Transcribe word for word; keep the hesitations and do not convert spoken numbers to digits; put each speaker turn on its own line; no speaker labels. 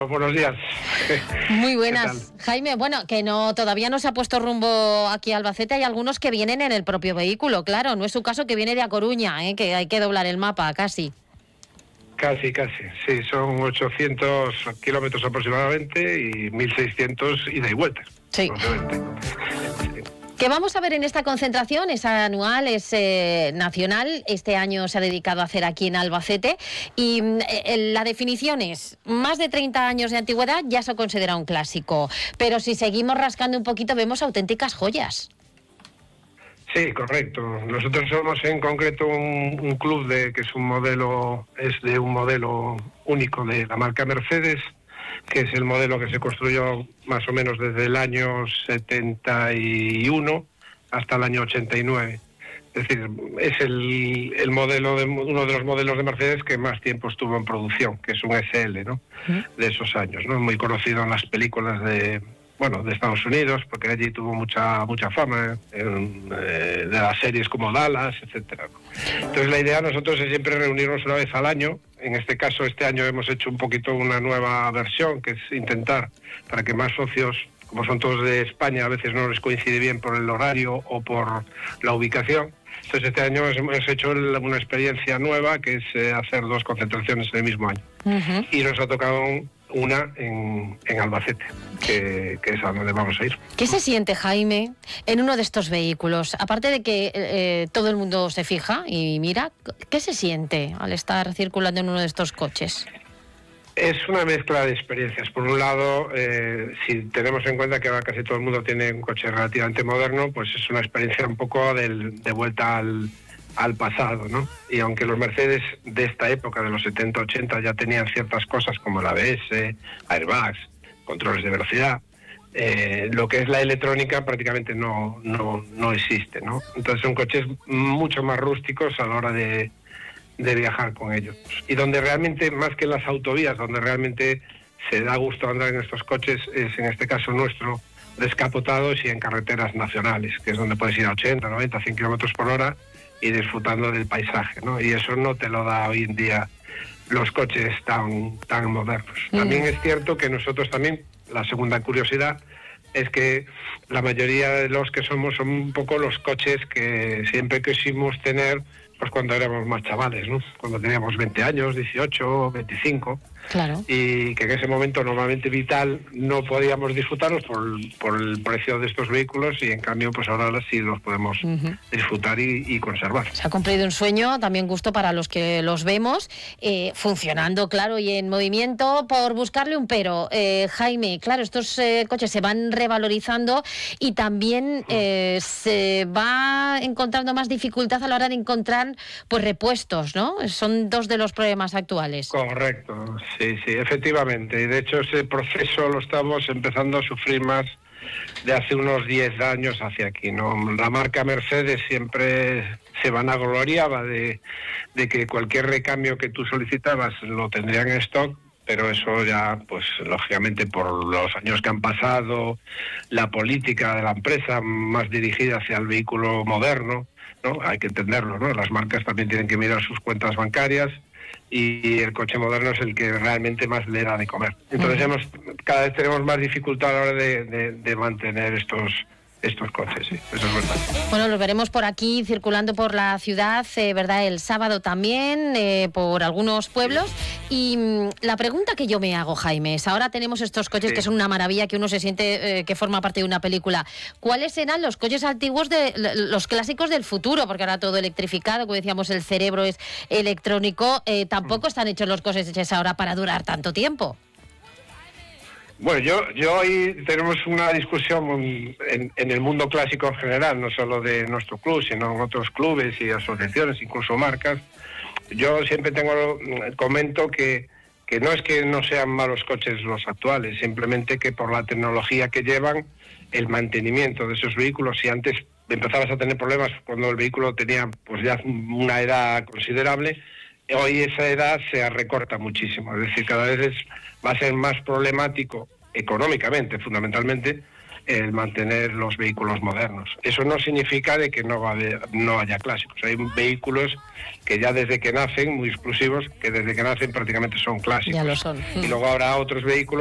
Buenos días.
Muy buenas, Jaime. Bueno, que no todavía no se ha puesto rumbo aquí a Albacete. Hay algunos que vienen en el propio vehículo, claro. No es su caso, que viene de A Coruña, ¿eh? Que hay que doblar el mapa, casi.
Casi, casi. Sí, son ochocientos kilómetros aproximadamente y mil seiscientos ida y vuelta.
Sí.
Sí.
¿Qué vamos a ver en esta concentración? Es anual, es eh, nacional. Este año se ha dedicado a hacer aquí en Albacete. Y eh, la definición es, más de treinta años de antigüedad ya se considera un clásico. Pero si seguimos rascando un poquito, vemos auténticas joyas.
Sí, correcto. Nosotros somos en concreto un, un club de que es un modelo, es de un modelo único de la marca Mercedes, que es el modelo que se construyó más o menos desde el año setenta y uno hasta el año ochenta y nueve. Es decir, es el, el modelo de, uno de los modelos de Mercedes que más tiempo estuvo en producción, que es un S L, ¿no? De esos años, ¿no? Muy conocido en las películas de, bueno, de Estados Unidos, porque allí tuvo mucha mucha fama, en, eh, de las series como Dallas, etcétera. Entonces la idea de nosotros es siempre reunirnos una vez al año. En este caso, este año hemos hecho un poquito una nueva versión, que es intentar, para que más socios, como son todos de España, a veces no les coincide bien por el horario o por la ubicación. Entonces este año hemos hecho una experiencia nueva, que es eh, hacer dos concentraciones en el mismo año. Uh-huh. Y nos ha tocado una en, en Albacete, que, que es a donde vamos a ir.
¿Qué se siente, Jaime, en uno de estos vehículos? Aparte de que eh, todo el mundo se fija y mira, ¿qué se siente al estar circulando en uno de estos coches?
Es una mezcla de experiencias. Por un lado, eh, si tenemos en cuenta que ahora casi todo el mundo tiene un coche relativamente moderno, pues es una experiencia un poco del, de vuelta al, al pasado, ¿no? Y aunque los Mercedes de esta época, de los setenta ochenta, ya tenían ciertas cosas como el A B S, airbags, controles de velocidad, eh, lo que es la electrónica prácticamente no, no, no existe, ¿no? Entonces son coches mucho más rústicos a la hora de de viajar con ellos. Y donde realmente, más que en las autovías, donde realmente se da gusto andar en estos coches, es en este caso nuestro, descapotados y en carreteras nacionales, que es donde puedes ir a ochenta, noventa, cien kilómetros por hora y disfrutando del paisaje, ¿no? Y eso no te lo da hoy en día los coches tan, tan modernos. Mm. También es cierto que nosotros también, la segunda curiosidad, es que la mayoría de los que somos son un poco los coches que siempre quisimos tener pues cuando éramos más chavales, ¿no? Cuando teníamos veinte años, dieciocho, veinticinco.
Claro.
Y que en ese momento normalmente vital no podíamos disfrutarlos por, por el precio de estos vehículos y en cambio pues ahora sí los podemos uh-huh. disfrutar y, y conservar.
Se ha cumplido un sueño, también gusto para los que los vemos, eh, funcionando, claro, y en movimiento. Por buscarle un pero, eh, Jaime, claro, estos eh, coches se van revalorizando y también eh, se va encontrando más dificultad a la hora de encontrar pues repuestos, ¿no? Son dos de los problemas actuales.
Correcto, sí, sí, efectivamente. Y de hecho ese proceso lo estamos empezando a sufrir más de hace unos diez años hacia aquí, ¿no? La marca Mercedes siempre se vanagloriaba de, de que cualquier recambio que tú solicitabas lo tendrían en stock, pero eso ya, pues lógicamente por los años que han pasado, la política de la empresa más dirigida hacia el vehículo moderno, ¿no? Hay que entenderlo, ¿no? Las marcas también tienen que mirar sus cuentas bancarias y el coche moderno es el que realmente más le da de comer. Entonces uh-huh. hemos, cada vez tenemos más dificultad a la hora de, de, de mantener estos estos coches, sí, eso es verdad.
Bueno, los veremos por aquí circulando por la ciudad, eh, ¿verdad? El sábado también, eh, por algunos pueblos. Y mmm, la pregunta que yo me hago, Jaime, es, ahora tenemos estos coches sí. que son una maravilla, que uno se siente eh, que forma parte de una película. ¿Cuáles serán los coches antiguos, de los clásicos del futuro? Porque ahora todo electrificado, como decíamos, el cerebro es electrónico. Eh, tampoco mm. están hechos los coches ahora para durar tanto tiempo.
Bueno, yo, yo hoy tenemos una discusión en, en el mundo clásico en general, no solo de nuestro club, sino en otros clubes y asociaciones, incluso marcas. Yo siempre tengo, comento que, que no es que no sean malos coches los actuales, simplemente que por la tecnología que llevan, el mantenimiento de esos vehículos, si antes empezabas a tener problemas cuando el vehículo tenía pues ya una edad considerable, hoy esa edad se recorta muchísimo, es decir, cada vez es, va a ser más problemático económicamente, fundamentalmente, el mantener los vehículos modernos. Eso no significa de que no va a haber, no haya clásicos. Hay vehículos que ya desde que nacen, muy exclusivos, que desde que nacen prácticamente son clásicos.
Ya lo son.
Y luego habrá otros vehículos